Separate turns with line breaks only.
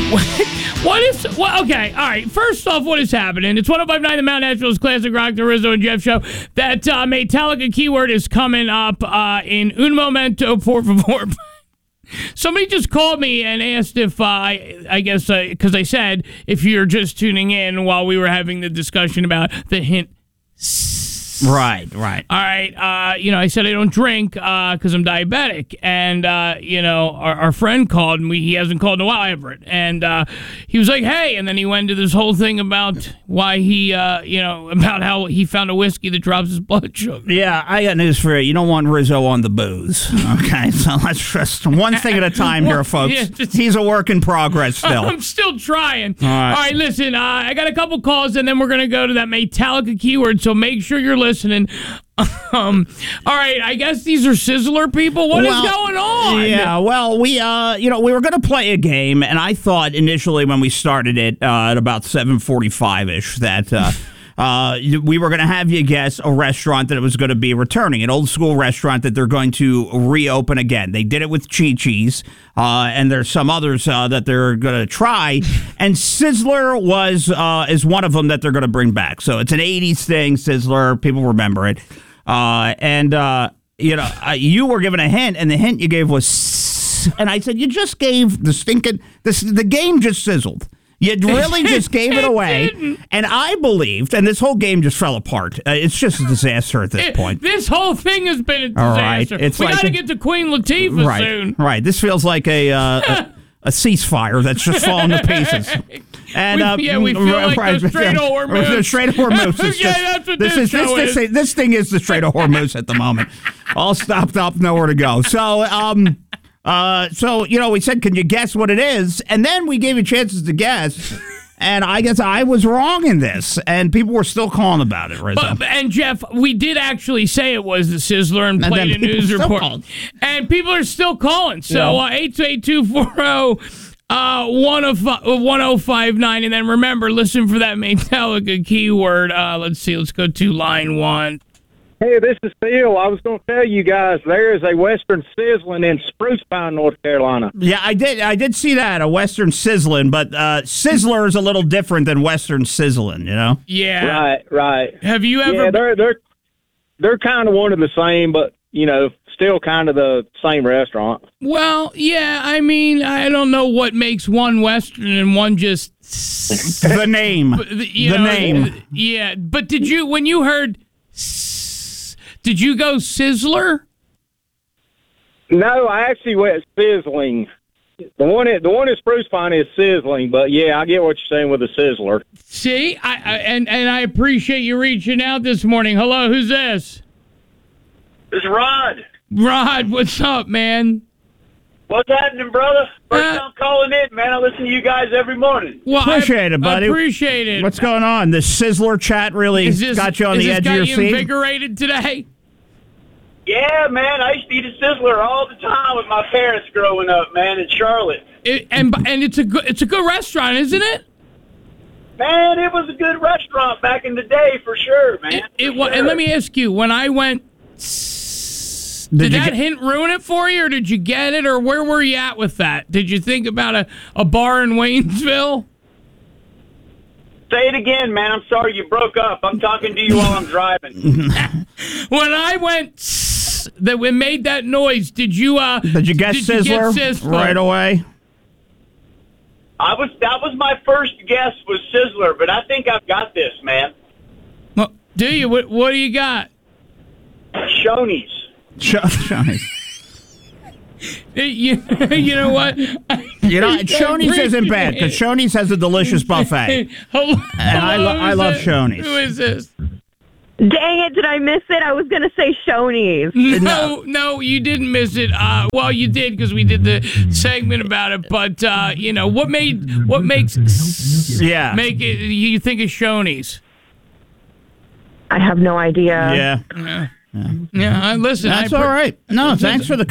Okay, all right. First off, what is happening? It's 105.9 The Mount Nashville's Classic Rock, the Rizzo and Jeff show. That Metallica keyword is coming up in un momento, por favor. Somebody just called me and asked if, I guess, because I said, if you're just tuning in while we were having the discussion about the hint.
Right.
All right. I said I don't drink because I'm diabetic. And, our friend called, and he hasn't called in a while, Everett. And he was like, hey. And then he went into this whole thing about why he, about how he found a whiskey that drops his blood sugar.
Yeah, I got news for you. You don't want Rizzo on the booze. Okay, so let's just one thing at a time here, folks. Yeah, he's a work in progress still.
I'm still trying.
All
right, listen, I got a couple calls, and then we're going to go to that Metallica keyword, so make sure you're listening. All right, I guess these are Sizzler people. What is going on?
Yeah, well, we were going to play a game, and I thought initially when we started it at about 7:45-ish that we were going to have you guess a restaurant that it was going to be returning, an old school restaurant that they're going to reopen again. They did it with Chi-Chi's, and there's some others that they're going to try, and Sizzler is one of them that they're going to bring back. So it's an 80s thing, Sizzler. People remember it. You were given a hint, and the hint you gave was, and I said, you just gave the game just sizzled. You really just gave it away, and I believed, and this whole game just fell apart. It's just a disaster at this point.
This whole thing has been a disaster.
Right.
We got to get to Queen Latifah soon.
Right. This feels like a ceasefire that's just falling to pieces. And
we feel like the Strait of Hormuz.
The Strait of Hormuz.
That's what this show is.
This thing is the Strait of Hormuz at the moment. All stopped up, nowhere to go. So, we said, can you guess what it is? And then we gave you chances to guess. And I guess I was wrong in this. And people were still calling about it, Rizzo.
And, Jeff, we did actually say it was the Sizzler and played a news report. And people are still calling. So, 828-240-1059. And then remember, listen for that Metallica keyword. Let's go to line one.
Hey, this is Phil. I was going to tell you guys there is a Western Sizzling in Spruce Pine, North Carolina.
Yeah, I did see that, a Western Sizzling, but Sizzler is a little different than Western Sizzling,
Yeah.
Right.
Have you ever...
Yeah, they're kind of one of the same, but, still kind of the same restaurant.
Well, yeah, I mean, I don't know what makes one Western and one just...
the name. The name.
Yeah, but when you heard... Did you go Sizzler?
No, I actually went Sizzling. The one in Spruce Pine is Sizzling, but yeah, I get what you're saying with the Sizzler.
See, I appreciate you reaching out this morning. Hello, who's this?
This is Rod.
Rod, what's up, man?
What's happening, brother? First time calling in, man. I listen to you guys every morning.
Well,
appreciate it, buddy.
I appreciate it.
What's going on? The Sizzler chat really got you on the edge of your seat?
Is this got you invigorated today?
Yeah, man. I used to eat a Sizzler all the time with my parents growing up, man, in Charlotte.
And it's a good restaurant, isn't it?
Man, it was a good restaurant back in the day, for sure, man.
And let me ask you, when I went... Did that hint ruin it for you, or did you get it, or where were you at with that? Did you think about a bar in Waynesville?
Say it again, man. I'm sorry you broke up. I'm talking to you while I'm driving.
When I went, that we made that noise. Did you
guess Sizzler right away?
That was my first guess was Sizzler, but I think I've got this, man.
Well, do you? What do you got?
Shoney's.
Shoney's.
You know what?
Shoney's isn't bad because Shoney's has a delicious buffet.
Hello,
and I love Shoney's.
Who is this?
Dang it, did I miss it? I was going to say Shoney's.
No, you didn't miss it. Well, you did because we did the segment about it. But, what makes make it you think of Shoney's?
I have no idea.
Yeah.
Yeah, listen.
That's all right. No, thanks for the